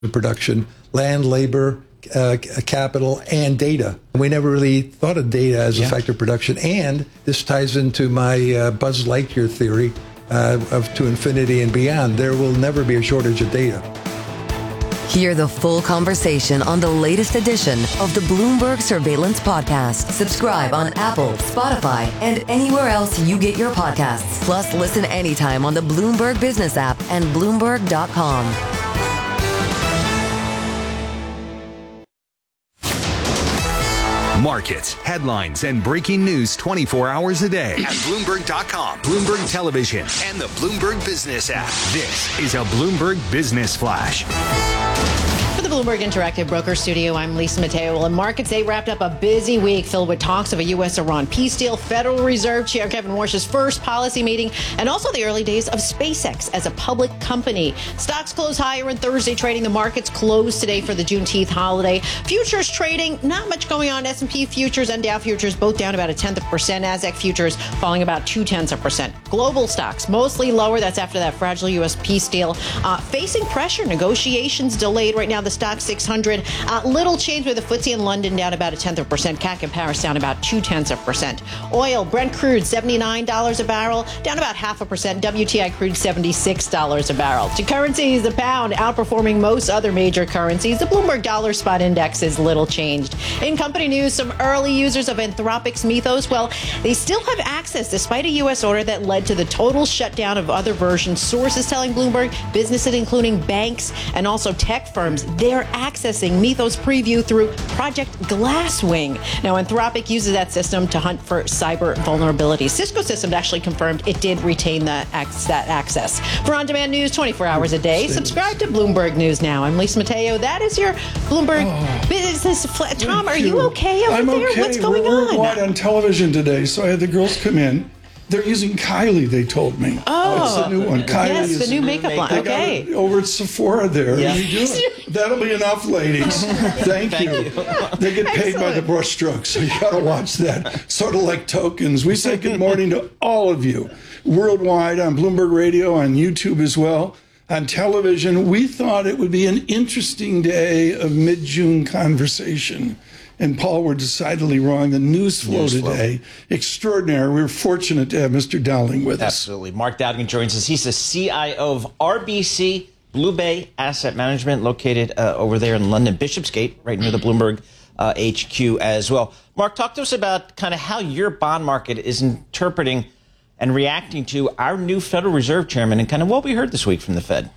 production, land, labor, capital, and data. We never really thought of data as a factor of production. And this ties into my Buzz Lightyear theory of to infinity and beyond. There will never be a shortage of data. Hear the full conversation on the latest edition of the Bloomberg Surveillance Podcast. Subscribe on Apple, Spotify, and anywhere else you get your podcasts. Plus, listen anytime on the Bloomberg Business app and Bloomberg.com. Markets, headlines, and breaking news 24 hours a day at Bloomberg.com, Bloomberg Television, and the Bloomberg Business app. This is a Bloomberg Business Flash. For the Bloomberg Interactive Broker Studio, I'm Lisa Mateo. Well, in markets, they wrapped up a busy week filled with talks of a U.S.-Iran peace deal, Federal Reserve Chair Kevin Warsh's first policy meeting, and also the early days of SpaceX as a public company. Stocks closed higher on Thursday trading. The markets closed today for the Juneteenth holiday. Futures trading, not much going on. S&P futures and Dow futures both down about 0.1%. NASDAQ futures falling about 0.2%. Global stocks mostly lower. That's after that fragile U.S. peace deal. Facing pressure, negotiations delayed. Right now, the stock 600, little change with the FTSE in London down about 0.1%. CAC in Paris down about 0.2%. Oil, Brent crude, $79 a barrel, down about 0.5%. WTI crude, $76 a barrel. To currencies, the pound outperforming most other major currencies. The Bloomberg Dollar Spot Index is little changed. In company news, some early users of Anthropic's Mythos, well, they still have access despite a U.S. order that led to the total shutdown of other versions. Sources telling Bloomberg businesses including banks and also tech firms, they're accessing Mythos Preview through Project Glasswing. Now, Anthropic uses that system to hunt for cyber vulnerabilities. Cisco Systems actually confirmed it did retain that access. For on-demand news 24 hours a day, subscribe to Bloomberg News Now. I'm Lisa Mateo. That is your Bloomberg Business Flash. Tom, are you okay over there? Okay. What's going We're on? wide on television today, so I had the girls come in. They're using Kylie, they told me. Oh, it's the new one. Kylie yes, is the new makeup line. Okay. Got it over at Sephora there. Yeah. You do it. That'll be enough, ladies. Thank you. They get paid by the brushstroke, so you got to watch that. Sort of like tokens. We say good morning to all of you worldwide on Bloomberg Radio, on YouTube as well, on television. We thought it would be an interesting day of mid-June conversation. And Paul, we're decidedly wrong. The news flow today, extraordinary. We're fortunate to have Mr. Dowling with us. Absolutely. Mark Dowling joins us. He's the CIO of RBC Blue Bay Asset Management, located over there in London, Bishopsgate, right near the Bloomberg HQ as well. Mark, talk to us about kind of how your bond market is interpreting and reacting to our new Federal Reserve Chairman and kind of what we heard this week from the Fed.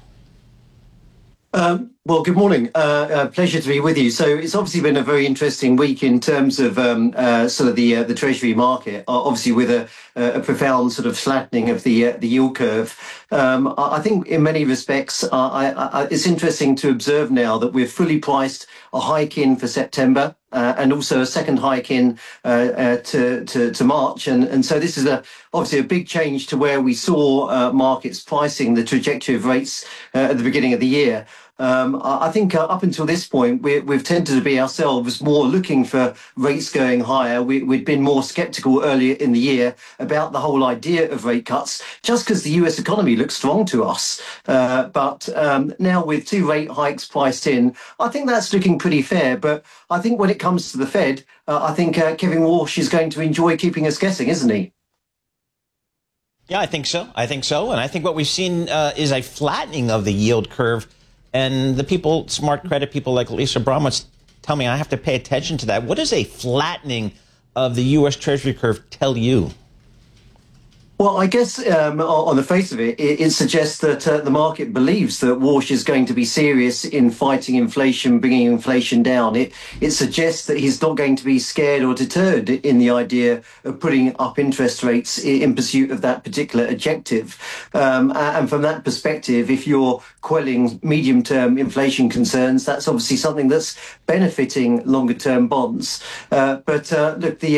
Well, good morning. Pleasure to be with you. So it's obviously been a very interesting week in terms of sort of the Treasury market, obviously with a profound sort of flattening of the yield curve. I think in many respects, it's interesting to observe now that we've fully priced a hike in for September. And also a second hike in to March. And so this is obviously a big change to where we saw markets pricing the trajectory of rates at the beginning of the year. I think up until this point, we've tended to be ourselves more looking for rates going higher. We'd been more sceptical earlier in the year about the whole idea of rate cuts, just because the US economy looks strong to us. But now with 2 rate hikes priced in, I think that's looking pretty fair. But I think when it comes to the Fed, I think Kevin Warsh is going to enjoy keeping us guessing, isn't he? Yeah, I think so. And I think what we've seen is a flattening of the yield curve. And the people, smart credit people like Lisa Bromwich, tell me I have to pay attention to that. What does a flattening of the U.S. Treasury curve tell you? Well, I guess on the face of it, it suggests that the market believes that Warsh is going to be serious in fighting inflation, bringing inflation down. It suggests that he's not going to be scared or deterred in the idea of putting up interest rates in pursuit of that particular objective. And from that perspective, if you're quelling medium-term inflation concerns, that's obviously something that's benefiting longer-term bonds. But look,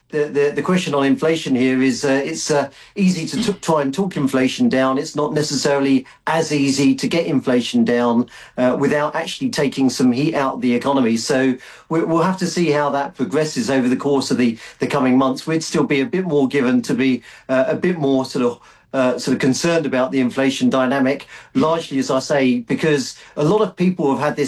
the question on inflation here is it's easy to try and talk inflation down. It's not necessarily as easy to get inflation down without actually taking some heat out of the economy. So we'll have to see how that progresses over the course of the coming months. We'd still be a bit more given to be a bit more sort of concerned about the inflation dynamic, largely, as I say, because a lot of people have had this